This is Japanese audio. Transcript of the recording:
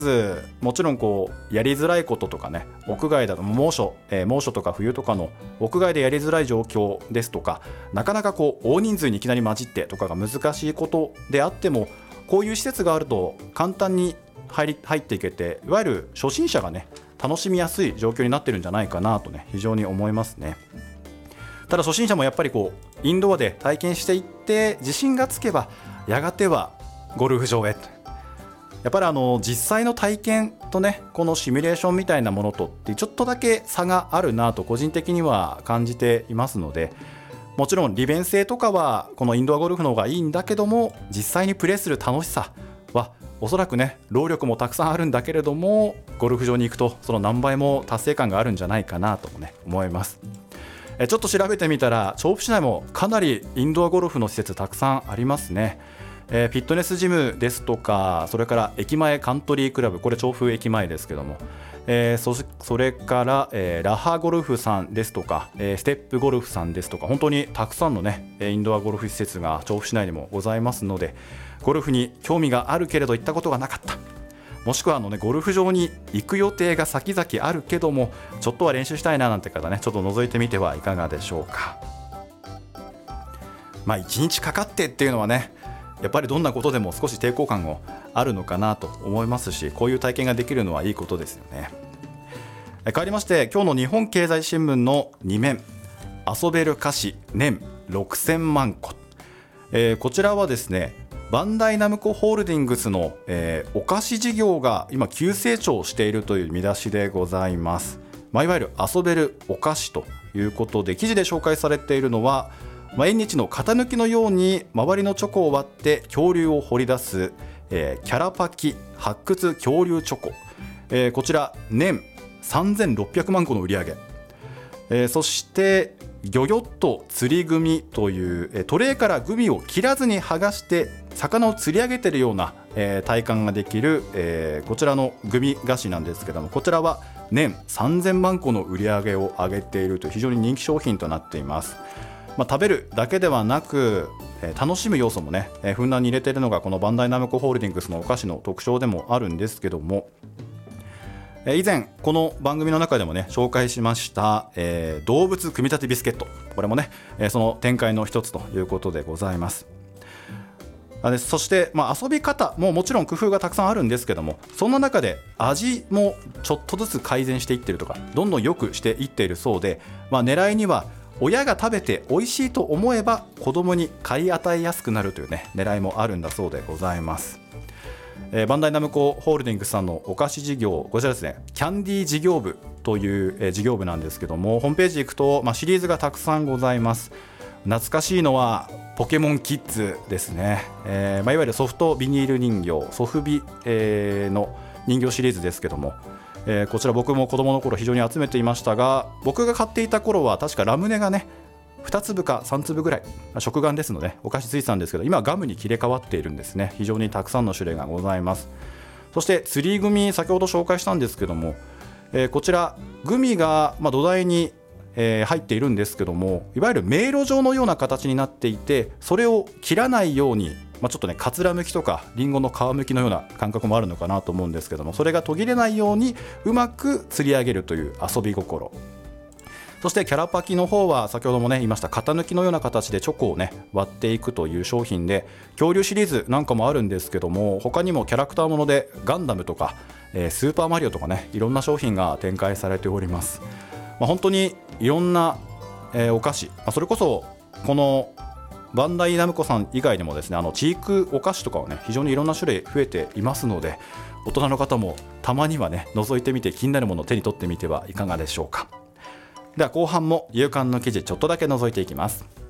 もちろんやりづらいこととかね、屋外だと猛暑とか冬とかの屋外でやりづらい状況ですとか、なかなか大人数にいきなり混じってとかが難しいことであっても、こういう施設があると簡単に入っていけて、いわゆる初心者がね楽しみやすい状況になってるんじゃないかなとね非常に思いますね。ただ初心者もやっぱりインドアで体験していって自信がつけばやがてはゴルフ場へ。やっぱり実際の体験とねこのシミュレーションみたいなものとってちょっとだけ差があるなと個人的には感じていますので、もちろん利便性とかはこのインドアゴルフの方がいいんだけども、実際にプレーする楽しさはおそらくね労力もたくさんあるんだけれども、ゴルフ場に行くとその何倍も達成感があるんじゃないかなともね思います。ちょっと調べてみたら調布市内もかなりインドアゴルフの施設たくさんありますね。フィットネスジムですとか、それから駅前カントリークラブ、これ調布駅前ですけども、それから、ラハゴルフさんですとか、ステップゴルフさんですとか、本当にたくさんのねインドアゴルフ施設が調布市内にもございますので、ゴルフに興味があるけれど行ったことがなかった、もしくはゴルフ場に行く予定が先々あるけどもちょっとは練習したいななんて方ね、ちょっと覗いてみてはいかがでしょうか。1日かかってっていうのはね、やっぱりどんなことでも少し抵抗感があるのかなと思いますし、こういう体験ができるのはいいことですよね。変わりまして今日の日本経済新聞の2面、遊べる菓子年6000万個、こちらはですねバンダイナムコホールディングスの、お菓子事業が今急成長しているという見出しでございます。いわゆる遊べるお菓子ということで、記事で紹介されているのは縁日の型抜きのように周りのチョコを割って恐竜を掘り出す、キャラパキ発掘恐竜チョコ、こちら年3600万個の売り上げ、そしてギョギョッと釣りグミという、トレーからグミを切らずに剥がして魚を釣り上げているような、体感ができる、こちらのグミ菓子なんですけども、こちらは年3000万個の売り上げを上げているという非常に人気商品となっています。食べるだけではなく、楽しむ要素もね、ふんだんに入れているのがこのバンダイナムコホールディングスのお菓子の特徴でもあるんですけども、以前この番組の中でもね紹介しました、動物組み立てビスケット、これもね、その展開の一つということでございます。そして、遊び方ももちろん工夫がたくさんあるんですけども、そんな中で味もちょっとずつ改善していってるとか、どんどん良くしていっているそうで、狙いには親が食べて美味しいと思えば子供に買い与えやすくなるというね狙いもあるんだそうでございます。バンダイナムコホールディングスさんのお菓子事業、こちらですねキャンディー事業部という、事業部なんですけども、ホームページ行くと、シリーズがたくさんございます。懐かしいのはポケモンキッズですね、いわゆるソフトビニール人形ソフビ、の人形シリーズですけども、こちら僕も子供の頃非常に集めていましたが、僕が買っていた頃は確かラムネがね2粒か3粒ぐらい、食玩ですのでお菓子ついてたんですけど、今はガムに切り替わっているんですね。非常にたくさんの種類がございます。そして釣りグミ、先ほど紹介したんですけども、こちらグミが、土台に、入っているんですけども、いわゆる迷路状のような形になっていて、それを切らないように、ちょっとねかつらむきとかリンゴの皮むきのような感覚もあるのかなと思うんですけども、それが途切れないようにうまく釣り上げるという遊び心。そしてキャラパキの方は先ほどもね言いました型抜きのような形でチョコをね割っていくという商品で、恐竜シリーズなんかもあるんですけども、他にもキャラクターものでガンダムとか、スーパーマリオとかね、いろんな商品が展開されております。本当にいろんな、お菓子、それこそこのバンダイナムコさん以外にもですね、チークお菓子とかはね非常にいろんな種類増えていますので、大人の方もたまにはね覗いてみて気になるものを手に取ってみてはいかがでしょうか。では後半も夕刊の記事ちょっとだけ覗いていきます。